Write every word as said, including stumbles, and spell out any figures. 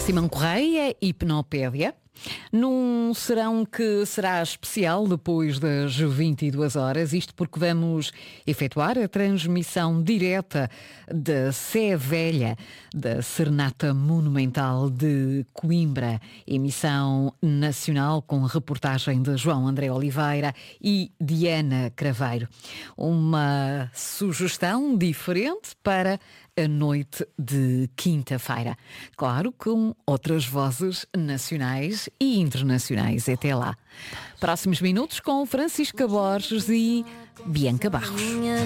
Simão Correia, Hipnopédia. Num serão que será especial depois das vinte e duas horas, isto porque vamos efetuar a transmissão direta da Sé Velha, da Serenata Monumental de Coimbra, emissão nacional com reportagem de João André Oliveira e Diana Craveiro. Uma sugestão diferente para a noite de quinta-feira. Claro, com outras vozes nacionais e internacionais. Até lá. Próximos minutos com Francisca Borges e Bianca Barros.